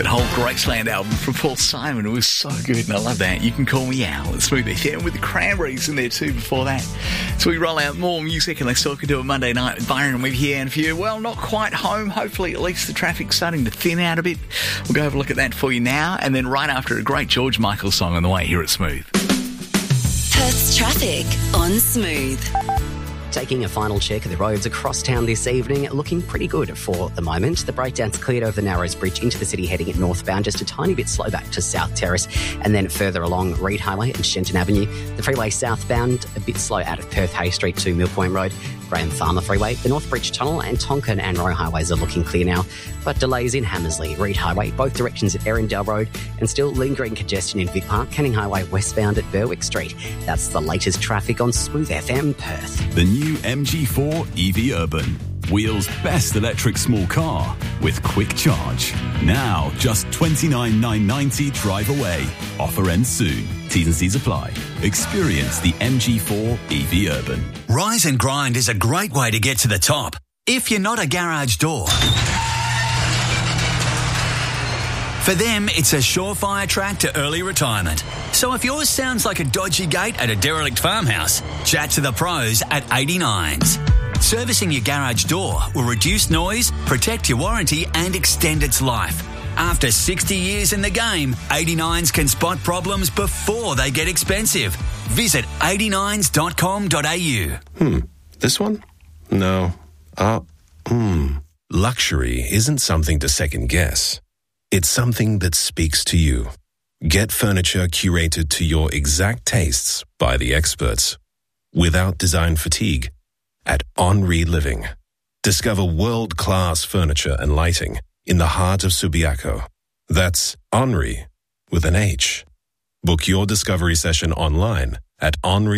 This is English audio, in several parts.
whole Graceland album from Paul Simon. It was so good, and I love that. You Can Call Me Out. It's Smooth FM with the Cranberries in there too before that. So we roll out more music, and let's talk into a Monday night with Byron and we're here. And if you're, well, not quite home, hopefully at least the traffic's starting to thin out a bit. We'll go have a look at that for you now, and then right after a great George Michael song on the way here at Smooth. Perth's traffic on Smooth. Taking a final check of the roads across town this evening, looking pretty good for the moment. The breakdown's cleared over the Narrows Bridge into the city heading at northbound, just a tiny bit slow back to South Terrace, and then further along Reid Highway and Shenton Avenue. The freeway southbound, a bit slow out of Perth Hay Street to Mill Point Road. Graham Farmer Freeway, the North Bridge Tunnel and Tonkin and Roe Highways are looking clear now, but delays in Hammersley, Reid Highway, both directions at Erindale Road, and still lingering congestion in Vic Park, Canning Highway westbound at Berwick Street. That's the latest traffic on Smooth FM Perth. The new MG4 EV Urban. Wheels' best electric small car with quick charge. Now just $29,990 drive away. Offer ends soon. T's and C's apply. Experience the MG4 EV Urban. Rise and Grind is a great way to get to the top. If you're not a garage door. For them, it's a surefire track to early retirement. So if yours sounds like a dodgy gate at a derelict farmhouse, chat to the pros at 89s. Servicing your garage door will reduce noise, protect your warranty and extend its life. After 60 years in the game, 89s can spot problems before they get expensive. Visit 89s.com.au. This one? No. Luxury isn't something to second guess. It's something that speaks to you. Get furniture curated to your exact tastes by the experts, without design fatigue, at Henri Living. Discover world-class furniture and lighting in the heart of Subiaco. That's Henri with an H. Book your discovery session online at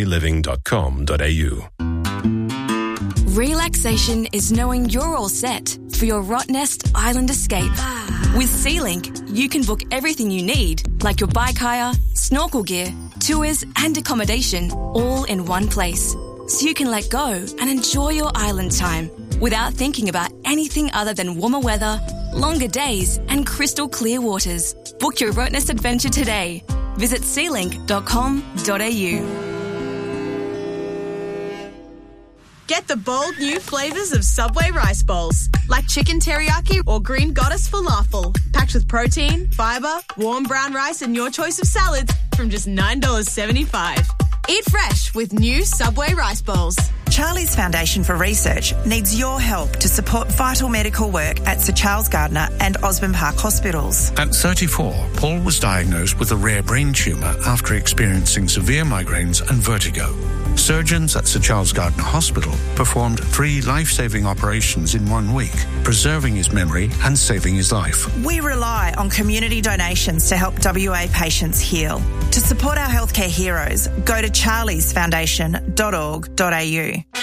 henriliving.com.au. Relaxation is knowing you're all set for your Rottnest Island escape. With SeaLink, you can book everything you need, like your bike hire, snorkel gear, tours and accommodation, all in one place. So you can let go and enjoy your island time without thinking about anything other than warmer weather, longer days and crystal clear waters. Book your Rottnest adventure today. Visit sealink.com.au. Get the bold new flavours of Subway rice bowls, like chicken teriyaki or green goddess falafel, packed with protein, fibre, warm brown rice and your choice of salads from just $9.75. Eat fresh with new Subway rice bowls. Charlie's Foundation for Research needs your help to support vital medical work at Sir Charles Gardner and Osborne Park hospitals. At 34, Paul was diagnosed with a rare brain tumour after experiencing severe migraines and vertigo. Surgeons at Sir Charles Gardner Hospital performed 3 life-saving operations in 1 week, preserving his memory and saving his life. We rely on community donations to help WA patients heal. To support our healthcare heroes, go to charliesfoundation.org.au.